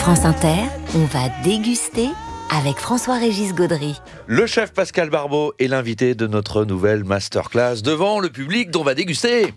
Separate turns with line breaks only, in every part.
France Inter, on va déguster avec François-Régis Gaudry.
Le chef Pascal Barbeau est l'invité de notre nouvelle masterclass devant le public dont on va déguster.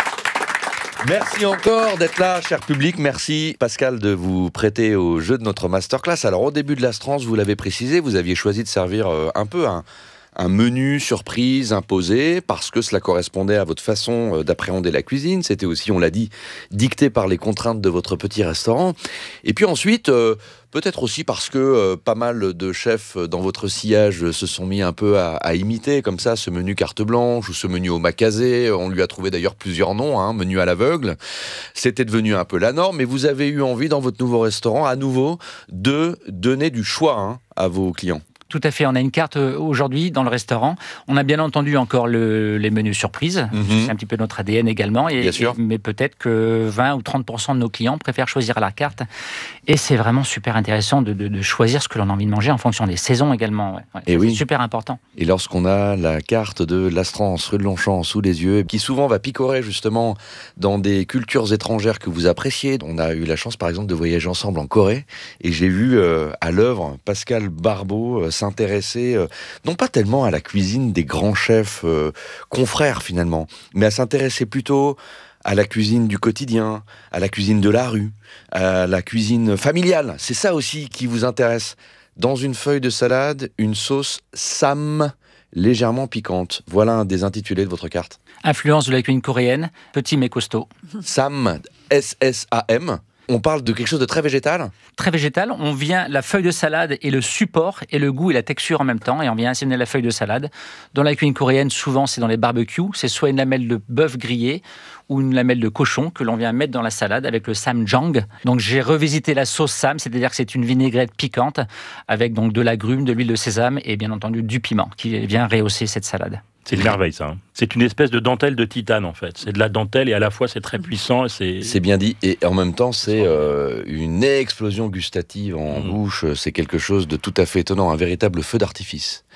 Merci encore d'être là, cher public. Merci, Pascal, de vous prêter au jeu de notre masterclass. Alors, au début de l'Astrance, vous l'avez précisé, vous aviez choisi de servir un peu un menu surprise imposé parce que cela correspondait à votre façon d'appréhender la cuisine. C'était aussi, on l'a dit, dicté par les contraintes de votre petit restaurant. Et puis ensuite, peut-être aussi parce que pas mal de chefs dans votre sillage se sont mis un peu à imiter comme ça ce menu carte blanche ou ce menu omakase. On lui a trouvé d'ailleurs plusieurs noms, menu à l'aveugle. C'était devenu un peu la norme, mais vous avez eu envie dans votre nouveau restaurant à nouveau de donner du choix à vos clients.
Tout à fait, on a une carte aujourd'hui dans le restaurant. On a bien entendu encore les menus surprises, c'est un petit peu notre ADN également, mais peut-être que 20 ou 30% de nos clients préfèrent choisir à la carte. Et c'est vraiment super intéressant de choisir ce que l'on a envie de manger en fonction des saisons également. C'est super important.
Et lorsqu'on a la carte de l'Astrance, rue de Longchamp, sous les yeux, qui souvent va picorer justement dans des cultures étrangères que vous appréciez. On a eu la chance par exemple de voyager ensemble en Corée, et j'ai vu à l'œuvre Pascal Barbeau s'intéresser, non pas tellement à la cuisine des grands chefs confrères finalement, mais à s'intéresser plutôt à la cuisine du quotidien, à la cuisine de la rue, à la cuisine familiale. C'est ça aussi qui vous intéresse. Dans une feuille de salade, une sauce Sam légèrement piquante. Voilà un des intitulés de votre carte.
Influence de la cuisine coréenne, petit mais costaud.
Sam, S-S-A-M. On parle de quelque chose de très végétal ?
Très végétal. On vient, la feuille de salade est le support et le goût et la texture en même temps. Et on vient assaisonner la feuille de salade. Dans la cuisine coréenne, souvent, c'est dans les barbecues. C'est soit une lamelle de bœuf grillé ou une lamelle de cochon que l'on vient mettre dans la salade avec le samjang. Donc, j'ai revisité la sauce Sam, c'est-à-dire que c'est une vinaigrette piquante avec donc de l'agrumes, de l'huile de sésame et bien entendu du piment qui vient rehausser cette salade.
C'est une merveille, ça. C'est une espèce de dentelle de titane, en fait. C'est de la dentelle et à la fois, c'est très puissant.
C'est bien dit. Et en même temps, c'est une explosion gustative en bouche. C'est quelque chose de tout à fait étonnant. Un véritable feu d'artifice.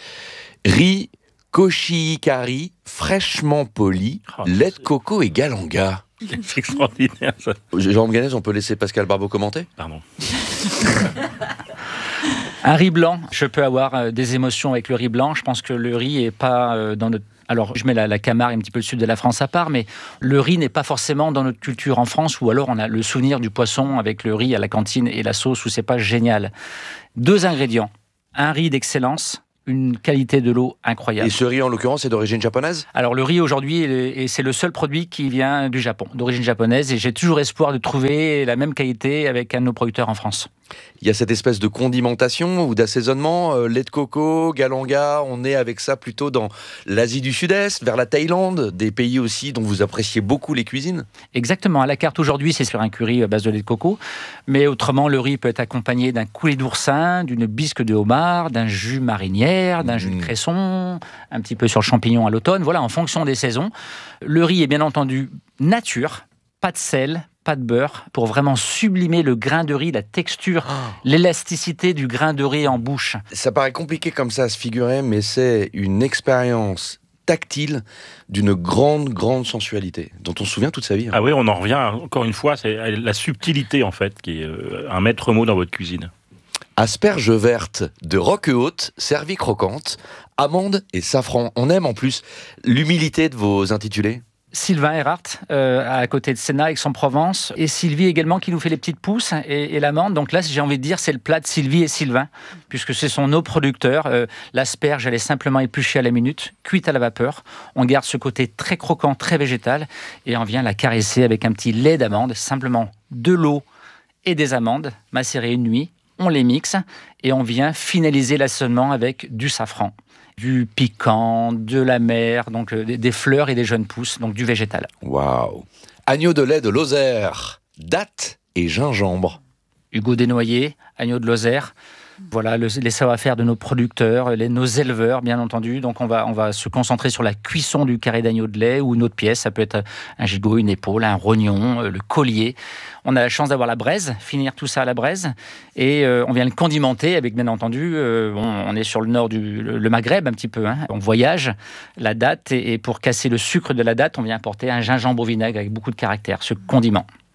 Riz, koshikari, fraîchement poli, lait de coco et galanga.
C'est extraordinaire, ça.
Jérôme Ganès, on peut laisser Pascal Barbeau commenter ?
Pardon.
Un riz blanc, je peux avoir des émotions avec le riz blanc. Je pense que le riz est pas dans notre... Alors, je mets la Camargue, un petit peu le sud de la France à part, mais le riz n'est pas forcément dans notre culture en France, ou alors on a le souvenir du poisson avec le riz à la cantine et la sauce où c'est pas génial. 2 ingrédients. Un riz d'excellence, une qualité de l'eau incroyable.
Et ce riz, en l'occurrence, est d'origine japonaise ?
Alors, le riz, aujourd'hui, c'est le seul produit qui vient du Japon, d'origine japonaise, et j'ai toujours espoir de trouver la même qualité avec un de nos producteurs en France.
Il y a cette espèce de condimentation ou d'assaisonnement, lait de coco, galanga, on est avec ça plutôt dans l'Asie du Sud-Est, vers la Thaïlande, des pays aussi dont vous appréciez beaucoup les cuisines.
Exactement, à la carte aujourd'hui, c'est sur un curry à base de lait de coco, mais autrement, le riz peut être accompagné d'un coulis d'oursin, d'une bisque de homard, d'un jus marinière, d'un jus de cresson, un petit peu sur le champignon à l'automne, voilà, en fonction des saisons. Le riz est bien entendu nature, pas de sel, pas de beurre, pour vraiment sublimer le grain de riz, la texture, l'élasticité du grain de riz en bouche.
Ça paraît compliqué comme ça à se figurer, mais c'est une expérience tactile d'une grande sensualité, dont on se souvient toute sa vie.
Ah oui, on en revient, encore une fois, c'est la subtilité, en fait, qui est un maître mot dans votre cuisine.
Asperges vertes de Roquehaute, servies croquantes, amandes et safran. On aime en plus l'humilité de vos intitulés.
Sylvain Erhardt, à côté de Sénat, Aix-en-Provence, et Sylvie également qui nous fait les petites pousses et l'amande. Donc là, j'ai envie de dire, c'est le plat de Sylvie et Sylvain, puisque ce sont nos producteurs. L'asperge, elle est simplement épluchée à la minute, cuite à la vapeur. On garde ce côté très croquant, très végétal, et on vient la caresser avec un petit lait d'amande, simplement de l'eau et des amandes macérées une nuit. On les mixe et on vient finaliser l'assaisonnement avec du safran, du piquant, de la mer, donc des fleurs et des jeunes pousses, donc du végétal.
Waouh! Agneau de lait de Lozère, dattes et gingembre.
Hugo Desnoyers, agneau de Lozère. Voilà les savoir-faire de nos producteurs, nos éleveurs, bien entendu. Donc, on va se concentrer sur la cuisson du carré d'agneau de lait ou une autre pièce. Ça peut être un gigot, une épaule, un rognon, le collier. On a la chance d'avoir la braise, finir tout ça à la braise. Et on vient le condimenter avec, bien entendu, on est sur le nord le Maghreb un petit peu. On voyage la date et pour casser le sucre de la date, on vient apporter un gingembre au vinaigre avec beaucoup de caractère, ce condiment.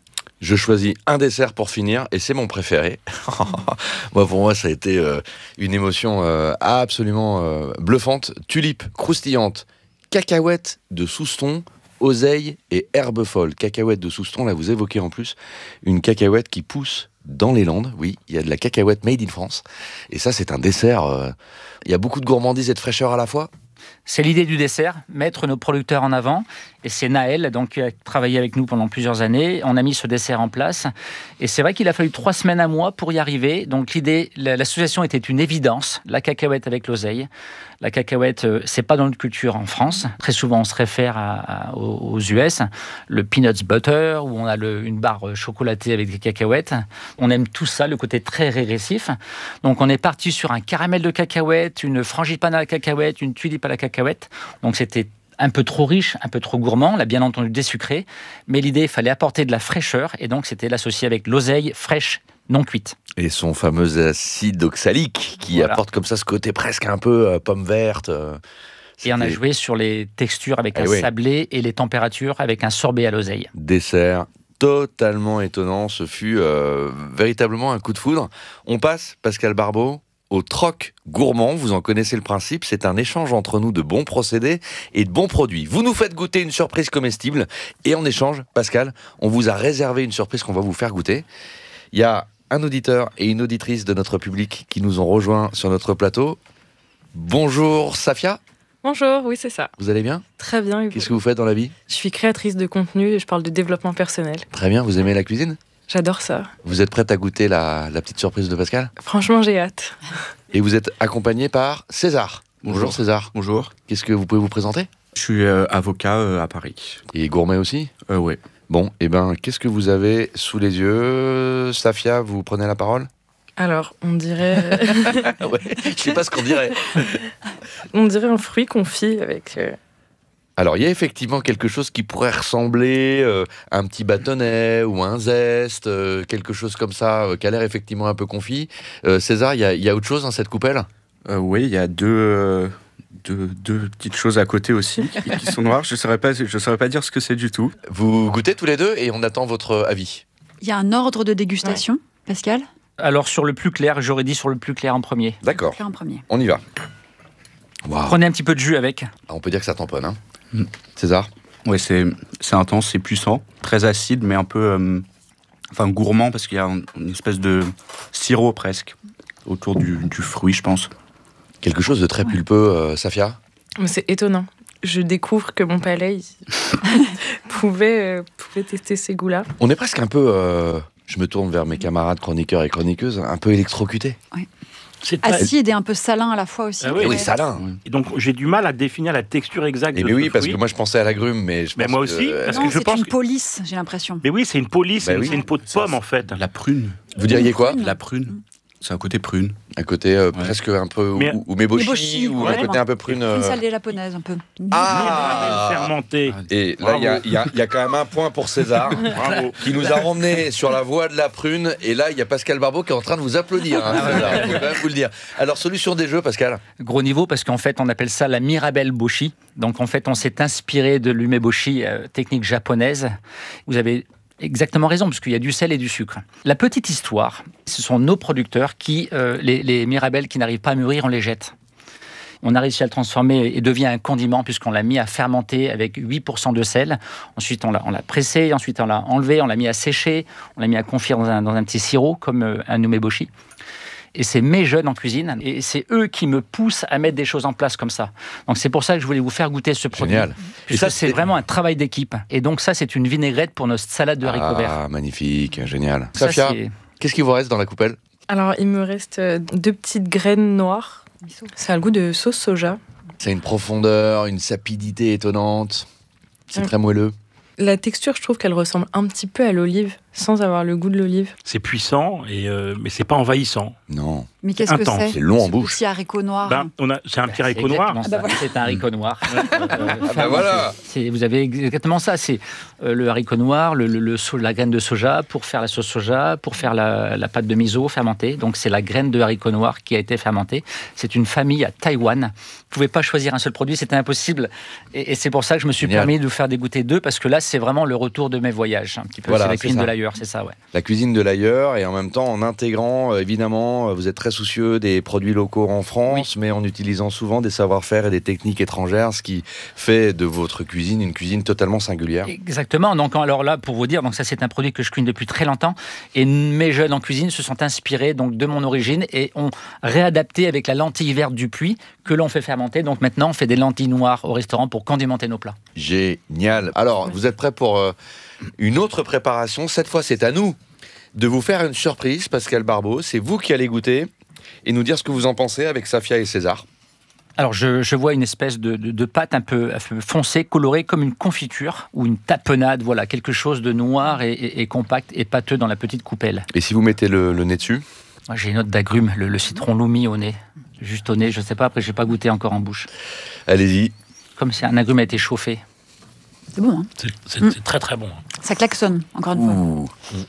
Je choisis un dessert pour finir et c'est mon préféré. Pour moi, ça a été une émotion absolument bluffante. Tulipe croustillante, cacahuètes de Souston, oseille et herbe folle. Cacahuètes de Souston, là vous évoquez en plus une cacahuète qui pousse dans les Landes. Oui, il y a de la cacahuète made in France. Et ça, c'est un dessert. Il y a beaucoup de gourmandise et de fraîcheur à la fois.
C'est l'idée du dessert, mettre nos producteurs en avant. Et c'est Naël donc, qui a travaillé avec nous pendant plusieurs années. On a mis ce dessert en place. Et c'est vrai qu'il a fallu 3 semaines à moi pour y arriver. Donc l'idée, l'association était une évidence. La cacahuète avec l'oseille. La cacahuète, c'est pas dans notre culture en France. Très souvent, on se réfère aux US. Le peanuts butter, où on a une barre chocolatée avec des cacahuètes. On aime tout ça, le côté très régressif. Donc on est parti sur un caramel de cacahuète, une frangipane à la cacahuète, une tulipe à la cacahuète. Donc c'était un peu trop riche, un peu trop gourmand, on l'a bien entendu désucré, mais l'idée, il fallait apporter de la fraîcheur, et donc c'était l'associer avec l'oseille fraîche, non cuite.
Et son fameux acide oxalique qui apporte comme ça ce côté presque un peu pomme verte.
Et on a joué sur les textures avec un sablé et les températures avec un sorbet à l'oseille.
Dessert totalement étonnant, ce fut véritablement un coup de foudre. On passe, Pascal Barbeau, au troc gourmand. Vous en connaissez le principe, c'est un échange entre nous de bons procédés et de bons produits. Vous nous faites goûter une surprise comestible et en échange, Pascal, on vous a réservé une surprise qu'on va vous faire goûter. Il y a un auditeur et une auditrice de notre public qui nous ont rejoints sur notre plateau. Bonjour Safia.
Bonjour, oui c'est ça.
Vous allez bien ?
Très bien. Et vous ?
Qu'est-ce que vous faites dans la vie ?
Je suis créatrice de contenu et je parle de développement personnel.
Très bien, vous aimez la cuisine ?
J'adore ça.
Vous êtes prête à goûter la petite surprise de Pascal ?
Franchement, j'ai hâte.
Et vous êtes accompagné par César. Bonjour César.
Bonjour.
Qu'est-ce que vous pouvez vous présenter ?
Je suis avocat à Paris.
Et gourmet aussi ?
Oui.
Bon, et qu'est-ce que vous avez sous les yeux ? Safia, vous prenez la parole ?
Alors, on dirait...
Ouais, je sais pas ce qu'on dirait.
On dirait un fruit confit avec...
Alors, il y a effectivement quelque chose qui pourrait ressembler à un petit bâtonnet ou un zeste, quelque chose comme ça, qui a l'air effectivement un peu confit. César, il y a autre chose dans cette coupelle ?
Oui, il y a deux petites choses à côté aussi qui sont noires. Je saurais pas dire ce que c'est du tout.
Vous goûtez tous les deux et on attend votre avis.
Il y a un ordre de dégustation, Pascal ?
Alors sur le plus clair, j'aurais dit sur le plus clair en premier.
D'accord,
En premier.
on y va. Wow.
Prenez un petit peu de jus avec.
On peut dire que ça tamponne, hein. César ?
Oui, c'est intense, c'est puissant, très acide, mais un peu gourmand parce qu'il y a une espèce de sirop presque autour du fruit, je pense.
Quelque chose de très pulpeux, Safia ?
Mais c'est étonnant. Je découvre que mon palais pouvait tester ces goûts-là.
On est presque un peu... je me tourne vers mes camarades chroniqueurs et chroniqueuses, un peu électrocutés.
Oui.
C'est très...
Acide et un peu salin à la fois aussi.
Ah oui,
Oui, salin.
Et donc j'ai du mal à définir la texture exacte de
Mais
ce
oui,
fruit.
parce que moi je pensais à l'agrume, mais je pense
moi aussi,
que...
parce
Non,
que je
c'est
pense
une
que-
police, j'ai l'impression.
Mais oui, c'est une police,
Bah oui.
c'est une peau de pomme en fait.
La prune.
Vous diriez quoi ?
Prune.
La prune. C'est un côté prune.
Un côté presque un peu...
Mais-
ou méboshi,
Méboshi,
ou un
vraiment.
côté un peu prune...
Une salée japonaise, un peu.
Ah
Fermenté.
Et là, il y a quand même un point pour César,
Bravo.
qui nous a remmené sur la voie de la prune. Et là, il y a Pascal Barbeau qui est en train de vous applaudir, hein, César, je peux quand même vous le dire. Alors, solution des jeux, Pascal ?
Gros niveau parce qu'en fait on appelle ça la Mirabelle Boshi. Donc en fait on s'est inspiré de l'umeboshi, technique japonaise. Vous avez exactement raison parce qu'il y a du sel et du sucre. La petite histoire, ce sont nos producteurs qui, les Mirabelles qui n'arrivent pas à mûrir, on les jette. On a réussi à le transformer et devient un condiment puisqu'on l'a mis à fermenter avec 8% de sel. Ensuite, on l'a pressé, ensuite on l'a enlevé, on l'a mis à sécher, on l'a mis à confire dans un petit sirop comme un umeboshi. Et c'est mes jeunes en cuisine, et c'est eux qui me poussent à mettre des choses en place comme ça. Donc c'est pour ça que je voulais vous faire goûter ce produit.
Génial.
Puisque
Et ça,
c'est vraiment un travail d'équipe. Et donc ça, c'est une vinaigrette pour notre salade de haricots verts.
Ah, magnifique, génial.
Ça,
Safia,
c'est-
qu'est-ce qu'il vous reste dans la coupelle ?
Alors, il me reste 2 petites graines noires. Ça a le goût de sauce soja.
C'est une profondeur, une sapidité étonnante. C'est très moelleux.
La texture, je trouve qu'elle ressemble un petit peu à l'olive, sans avoir le goût de l'olive.
C'est puissant, mais c'est pas envahissant.
Non.
Mais qu'est-ce que
Intense.
c'est ?
C'est long en bouche.
Aussi haricot noir.
C'est un petit
C'est
haricot noir.
exactement ça.
voilà.
C'est un haricot noir.
voilà.
Vous avez exactement ça. C'est le haricot noir, la graine de soja pour faire la sauce soja, pour faire la pâte de miso fermentée. Donc c'est la graine de haricot noir qui a été fermentée. C'est une famille à Taïwan. Vous ne pouvez pas choisir un seul produit, c'était impossible. Et c'est pour ça que je me suis
Génial.
permis de vous faire dégoûter 2 parce que là c'est vraiment le retour de mes voyages, un petit peu.
Voilà,
c'est la
c'est
cuisine
ça.
de l'aïeul. l'ailleurs, c'est ça, ouais.
La cuisine de l'ailleurs, et en même temps en intégrant, évidemment, vous êtes très soucieux des produits locaux en France, mais en utilisant souvent des savoir-faire et des techniques étrangères, ce qui fait de votre cuisine une cuisine totalement singulière.
Exactement. Donc, alors là, pour vous dire, donc ça c'est un produit que je cuisine depuis très longtemps, et mes jeunes en cuisine se sont inspirés donc de mon origine et ont réadapté avec la lentille verte du Puy que l'on fait fermenter. Donc maintenant, on fait des lentilles noires au restaurant pour condimenter nos plats.
Génial. Alors, vous êtes prêts pour une autre préparation. Cette fois, c'est à nous de vous faire une surprise, Pascal Barbeau. C'est vous qui allez goûter et nous dire ce que vous en pensez avec Safia et César.
Alors, je vois une espèce de pâte un peu foncée, colorée comme une confiture ou une tapenade. Voilà, quelque chose de noir et compact et pâteux dans la petite coupelle.
Et si vous mettez le nez dessus?
Moi, j'ai une note d'agrumes, le citron loumi au nez. Juste au nez, je ne sais pas, après, je n'ai pas goûté encore en bouche.
Allez-y.
Comme si un agrume a été chauffé.
C'est bon, hein.
C'est très très bon.
Ça klaxonne, encore une fois.
Ouh.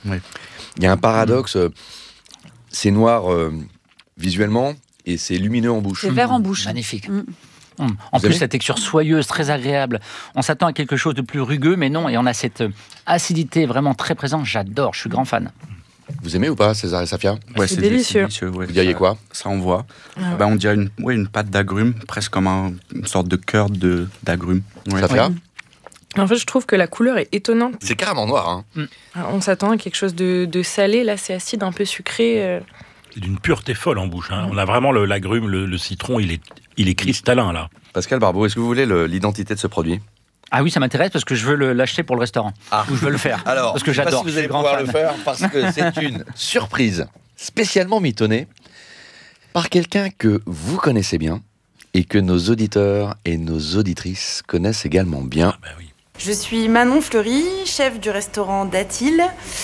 Il y a un paradoxe. C'est noir visuellement et c'est lumineux en bouche.
C'est vert en bouche.
Magnifique.
Mm.
En plus,
aimez
la texture soyeuse, très agréable. On s'attend à quelque chose de plus rugueux, mais non. Et on a cette acidité vraiment très présente. J'adore, je suis grand fan.
Vous aimez ou pas, César et Safia?
Ouais,
C'est délicieux.
Ouais.
Vous diriez quoi?
Ça envoie.
Ah
On dirait une pâte d'agrumes, presque comme une sorte de cœur d'agrumes. Ouais.
Safia?
En fait, je trouve que la couleur est étonnante.
C'est carrément noir. Hein.
On s'attend à quelque chose de salé. Là, c'est acide, un peu sucré.
C'est d'une pureté folle en bouche. Hein. On a vraiment l'agrume, le citron, il est cristallin là.
Pascal Barbeau, est-ce que vous voulez l'identité de ce produit?
Ah oui, ça m'intéresse parce que je veux l'acheter pour le restaurant. Ou je veux le faire.
Alors,
parce que
je sais pas
j'adore.
si vous
je
allez
suis grand
pouvoir
fan.
le faire parce que c'est une surprise spécialement mitonnée par quelqu'un que vous connaissez bien et que nos auditeurs et nos auditrices connaissent également bien.
Ah, bah oui.
Je suis Manon Fleury, chef du restaurant Datil.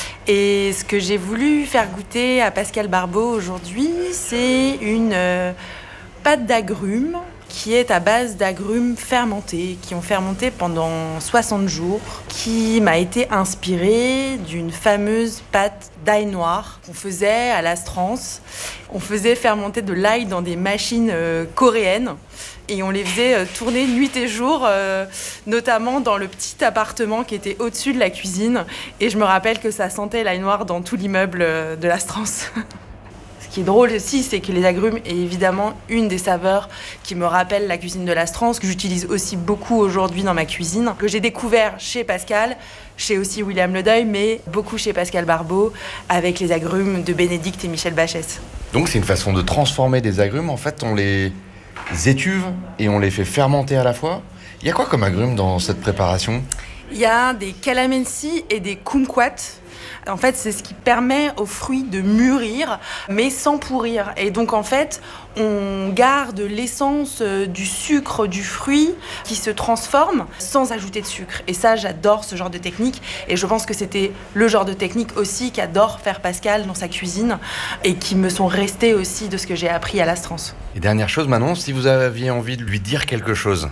Et ce que j'ai voulu faire goûter à Pascal Barbeau aujourd'hui, c'est une pâte d'agrumes qui est à base d'agrumes fermentés, qui ont fermenté pendant 60 jours, qui m'a été inspirée d'une fameuse pâte d'ail noir qu'on faisait à l'Astrance. On faisait fermenter de l'ail dans des machines coréennes. Et on les faisait tourner nuit et jour, notamment dans le petit appartement qui était au-dessus de la cuisine. Et je me rappelle que ça sentait l'ail noir dans tout l'immeuble de l'Astrance. Ce qui est drôle aussi, c'est que les agrumes est évidemment une des saveurs qui me rappelle la cuisine de l'Astrance, que j'utilise aussi beaucoup aujourd'hui dans ma cuisine, que j'ai découvert chez Pascal, chez aussi William Ledeuil, mais beaucoup chez Pascal Barbeau, avec les agrumes de Bénédicte et Michel Bachès.
Donc c'est une façon de transformer des agrumes. En fait, on les étuve et on les fait fermenter à la fois. Il y a quoi comme agrumes dans cette préparation?
Il y a des calamansi et des kumquats. En fait, c'est ce qui permet aux fruits de mûrir, mais sans pourrir. Et donc, en fait, on garde l'essence du sucre du fruit qui se transforme sans ajouter de sucre. Et ça, j'adore ce genre de technique. Et je pense que c'était le genre de technique aussi qu'adore faire Pascal dans sa cuisine et qui me sont restées aussi de ce que j'ai appris à l'Astrance.
Et dernière chose, Manon, si vous aviez envie de lui dire quelque chose.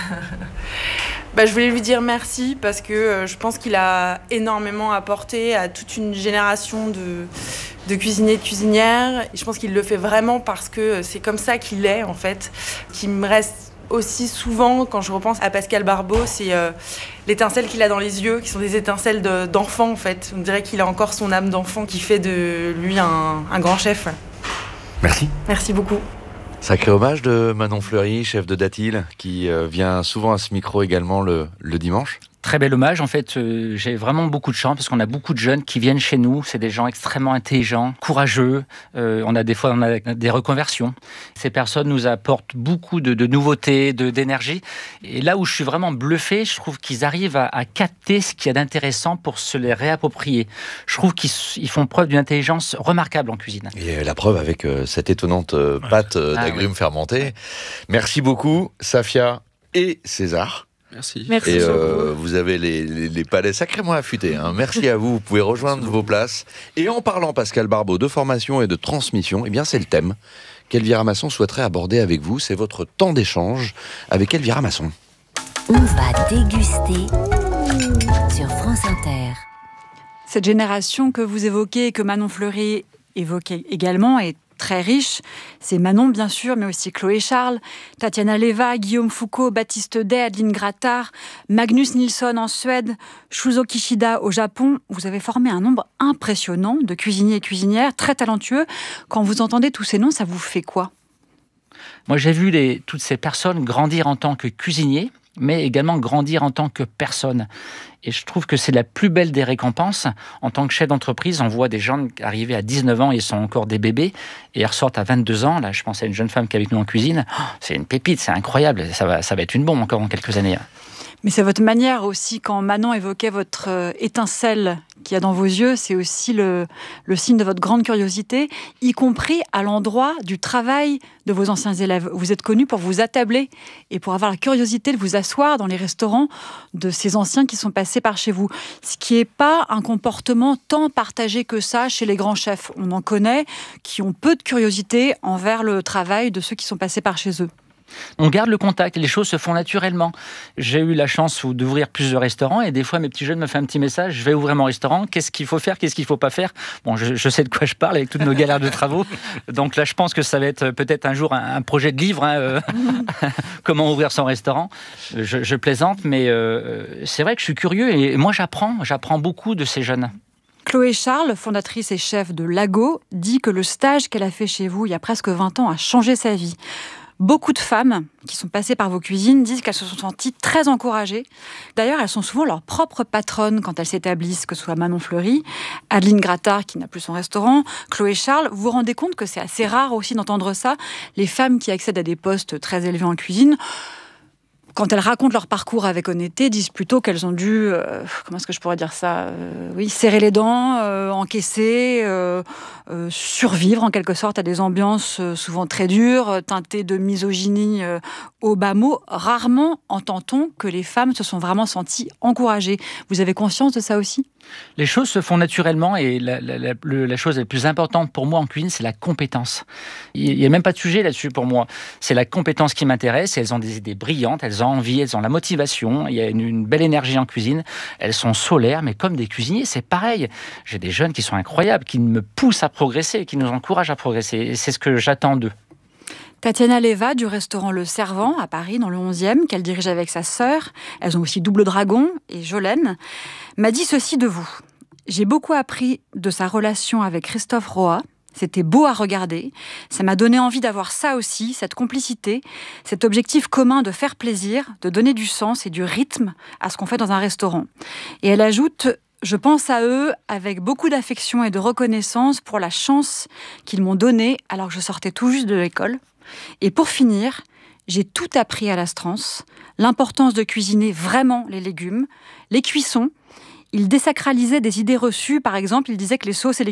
Je voulais lui dire merci parce que je pense qu'il a énormément apporté à toute une génération de cuisiniers et de cuisinières. Et je pense qu'il le fait vraiment parce que c'est comme ça qu'il est, en fait. Qui me reste aussi souvent, quand je repense à Pascal Barbeau, c'est l'étincelle qu'il a dans les yeux, qui sont des étincelles d'enfant, en fait. On dirait qu'il a encore son âme d'enfant qui fait de lui un grand chef.
Merci.
Merci beaucoup.
Sacré hommage de Manon Fleury, chef de Datil, qui vient souvent à ce micro également le dimanche.
Très bel hommage. En fait, j'ai vraiment beaucoup de chance parce qu'on a beaucoup de jeunes qui viennent chez nous. C'est des gens extrêmement intelligents, courageux. On a des des reconversions. Ces personnes nous apportent beaucoup de nouveautés, d'énergie. Et là où je suis vraiment bluffé, je trouve qu'ils arrivent à capter ce qu'il y a d'intéressant pour se les réapproprier. Je trouve qu'ils font preuve d'une intelligence remarquable en cuisine.
Et la preuve avec cette étonnante pâte d'agrumes fermentés. Merci beaucoup, Safia et César.
Merci.
Merci
Et
beaucoup.
vous avez les palais sacrément affûtés. Hein. Merci à vous. Vous pouvez rejoindre vos places. Et en parlant, Pascal Barbeau, de formation et de transmission, eh bien, c'est le thème qu'Elvira Masson souhaiterait aborder avec vous. C'est votre temps d'échange avec Elvira Masson.
On va déguster sur France Inter.
Cette génération que vous évoquez et que Manon Fleury évoquait également est très riche. C'est Manon, bien sûr, mais aussi Chloé Charles, Tatiana Leva, Guillaume Foucault, Baptiste Day, Adeline Grattard, Magnus Nilsson en Suède, Shuzo Kishida au Japon. Vous avez formé un nombre impressionnant de cuisiniers et cuisinières très talentueux. Quand vous entendez tous ces noms, ça vous fait quoi ?
Moi, j'ai vu toutes ces personnes grandir en tant que cuisiniers, mais également grandir en tant que personne. Et je trouve que c'est la plus belle des récompenses. En tant que chef d'entreprise, on voit des gens arriver à 19 ans, ils sont encore des bébés, et ils ressortent à 22 ans. Là, je pense à une jeune femme qui est avec nous en cuisine. Oh, c'est une pépite, c'est incroyable. Ça va être une bombe encore en quelques années.
Mais c'est votre manière aussi, quand Manon évoquait votre étincelle qu'il y a dans vos yeux, c'est aussi le signe de votre grande curiosité, y compris à l'endroit du travail de vos anciens élèves. Vous êtes connus pour vous attabler et pour avoir la curiosité de vous asseoir dans les restaurants de ces anciens qui sont passés par chez vous. Ce qui n'est pas un comportement tant partagé que ça chez les grands chefs. On en connaît qui ont peu de curiosité envers le travail de ceux qui sont passés par chez eux.
On garde le contact, les choses se font naturellement. J'ai eu la chance d'ouvrir plusieurs restaurants et des fois mes petits jeunes me font un petit message, je vais ouvrir mon restaurant, qu'est-ce qu'il faut faire, qu'est-ce qu'il ne faut pas faire. Bon, je sais de quoi je parle avec toutes nos galères de travaux. Donc là, je pense que ça va être peut-être un jour un projet de livre, comment ouvrir son restaurant. Je plaisante, mais c'est vrai que je suis curieux et moi j'apprends beaucoup de ces jeunes.
Chloé Charles, fondatrice et chef de Lago, dit que le stage qu'elle a fait chez vous il y a presque 20 ans a changé sa vie. Beaucoup de femmes qui sont passées par vos cuisines disent qu'elles se sont senties très encouragées. D'ailleurs, elles sont souvent leurs propres patronnes quand elles s'établissent, que ce soit Manon Fleury, Adeline Grattard qui n'a plus son restaurant, Chloé Charles. Vous vous rendez compte que c'est assez rare aussi d'entendre ça. Les femmes qui accèdent à des postes très élevés en cuisine, quand elles racontent leur parcours avec honnêteté, disent plutôt qu'elles ont dû, comment est-ce que je pourrais dire ça, serrer les dents, encaisser, survivre en quelque sorte à des ambiances souvent très dures, teintées de misogynie au bas mot. Rarement entend-on que les femmes se sont vraiment senties encouragées. Vous avez conscience de ça aussi ?
Les choses se font naturellement et la chose la plus importante pour moi en cuisine, c'est la compétence. Il n'y a même pas de sujet là-dessus pour moi. C'est la compétence qui m'intéresse. Elles ont des idées brillantes, elles ont envie, elles ont la motivation. Il y a une belle énergie en cuisine. Elles sont solaires, mais comme des cuisiniers, c'est pareil. J'ai des jeunes qui sont incroyables, qui me poussent à progresser, qui nous encouragent à progresser. Et c'est ce que j'attends d'eux.
Tatiana Leva du restaurant Le Servant à Paris, dans le 11e, qu'elle dirige avec sa sœur. Elles ont aussi Double Dragon et Jolène. M'a dit ceci de vous. J'ai beaucoup appris de sa relation avec Christophe Roa. C'était beau à regarder. Ça m'a donné envie d'avoir ça aussi, cette complicité, cet objectif commun de faire plaisir, de donner du sens et du rythme à ce qu'on fait dans un restaurant. Et elle ajoute... Je pense à eux avec beaucoup d'affection et de reconnaissance pour la chance qu'ils m'ont donnée alors que je sortais tout juste de l'école. Et pour finir, j'ai tout appris à l'Astrance, l'importance de cuisiner vraiment les légumes, les cuissons. Il désacralisait des idées reçues, par exemple, il disait que les sauces et les